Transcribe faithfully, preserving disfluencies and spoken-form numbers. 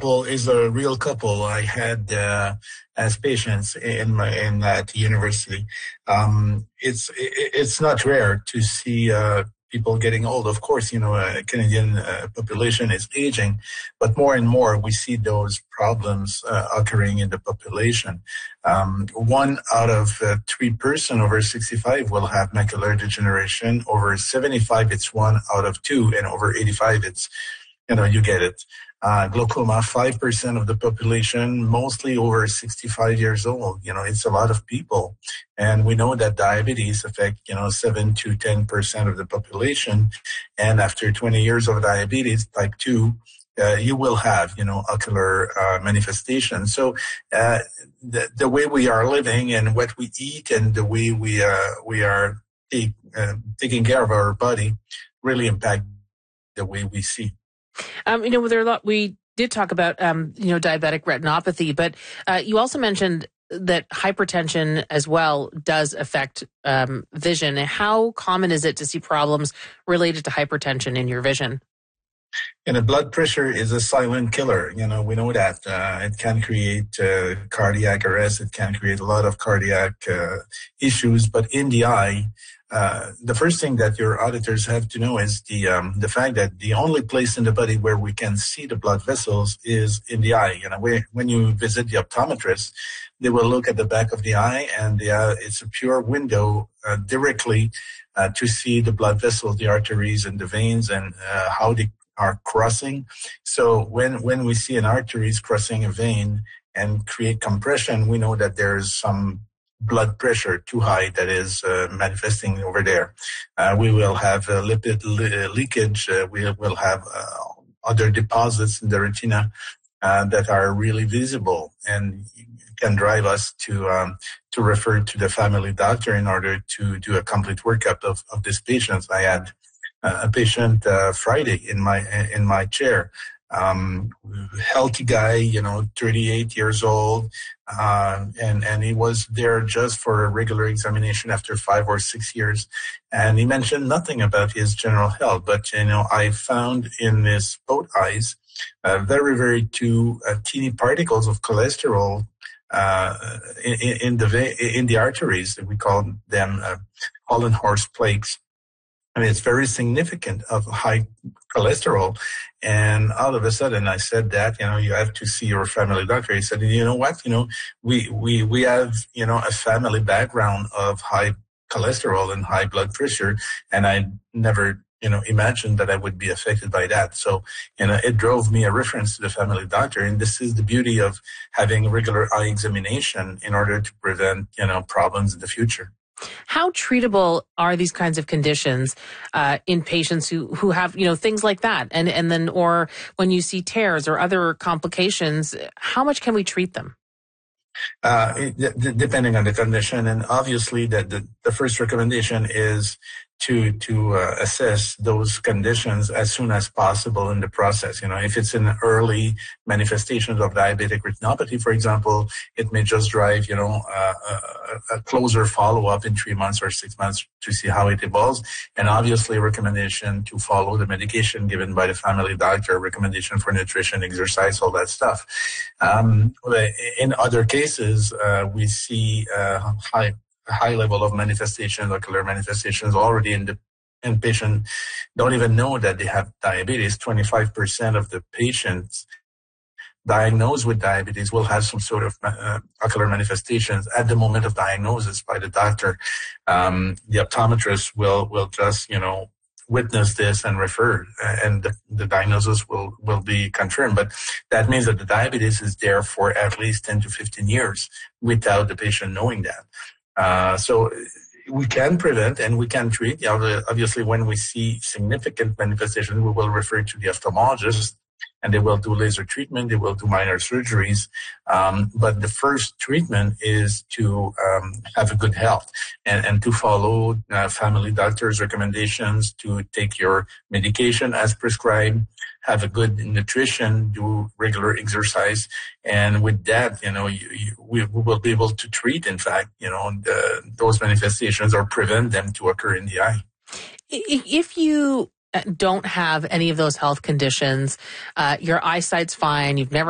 couple is a real couple I had uh, as patients in my in at university. Um, it's it, it's not rare to see uh, people getting old. Of course, you know, uh, Canadian uh, population is aging, but more and more we see those problems uh, occurring in the population. Um, one out of uh, three person over sixty-five will have macular degeneration. Over seventy-five, it's one out of two, and over eighty-five, it's, you know, you get it. Uh, glaucoma, five percent of the population, mostly over sixty-five years old. You know, it's a lot of people. And we know that diabetes affect, you know, seven to ten percent of the population. And after twenty years of diabetes, type two, uh, you will have, you know, ocular uh, manifestations. So uh, the, the way we are living and what we eat and the way we, uh, we are take, uh, taking care of our body really impact the way we see. Um, you know, there are a lot, we did talk about, um, you know, diabetic retinopathy, but uh, you also mentioned that hypertension as well does affect um, vision. How common is it to see problems related to hypertension in your vision? And the blood pressure is a silent killer. You know, we know that uh, it can create uh, cardiac arrest. It can create a lot of cardiac uh, issues. But in the eye, uh, the first thing that your auditors have to know is the um, the fact that the only place in the body where we can see the blood vessels is in the eye. You know, where, when you visit the optometrist, they will look at the back of the eye, and the, uh, it's a pure window uh, directly uh, to see the blood vessels, the arteries, and the veins, and uh, how they are crossing. So when, when we see an artery is crossing a vein and create compression, we know that there's some blood pressure too high that is uh, manifesting over there. Uh, we will have uh, lipid le- leakage. Uh, we will have uh, other deposits in the retina uh, that are really visible and can drive us to um, to refer to the family doctor in order to do a complete workup of, of these patients. I had a patient uh, Friday in my in my chair, um, healthy guy, you know, thirty-eight years old, uh, and and he was there just for a regular examination after five or six years, and he mentioned nothing about his general health. But you know, I found in his both eyes uh, very very two uh, teeny particles of cholesterol uh, in, in the in the arteries. We call them uh, Hollenhorst plaques. I mean, it's very significant of high cholesterol. And all of a sudden I said that, you know, you have to see your family doctor. He said, you know what, you know, we, we, we have, you know, a family background of high cholesterol and high blood pressure. And I never, you know, imagined that I would be affected by that. So, you know, it drove me a reference to the family doctor. And this is the beauty of having regular eye examination in order to prevent, you know, problems in the future. How treatable are these kinds of conditions uh, in patients who, who have, you know, things like that? And, and then, or when you see tears or other complications, how much can we treat them? Uh, it, d- depending on the condition. And obviously that the, the first recommendation is to, to uh, assess those conditions as soon as possible in the process. You know, if it's an early manifestations of diabetic retinopathy, for example, it may just drive, you know, uh, a, a closer follow-up in three months or six months to see how it evolves. And obviously a recommendation to follow the medication given by the family doctor, recommendation for nutrition, exercise, all that stuff. Um, in other cases, uh, we see uh, high high level of manifestations, ocular manifestations already in the and patient don't even know that they have diabetes. twenty-five percent of the patients diagnosed with diabetes will have some sort of uh, ocular manifestations at the moment of diagnosis by the doctor. Um, the optometrist will, will just, you know, witness this and refer, and the, the diagnosis will, will be confirmed. But that means that the diabetes is there for at least ten to fifteen years without the patient knowing that. Uh, so we can prevent and we can treat. Obviously, when we see significant manifestations, we will refer to the ophthalmologist and they will do laser treatment. They will do minor surgeries. Um, but the first treatment is to um, have a good health and, and to follow uh, family doctor's recommendations, to take your medication as prescribed, have a good nutrition, do regular exercise. And with that, you know, you, you, we, we will be able to treat, in fact, you know, the, those manifestations or prevent them to occur in the eye. If you don't have any of those health conditions, uh, your eyesight's fine, you've never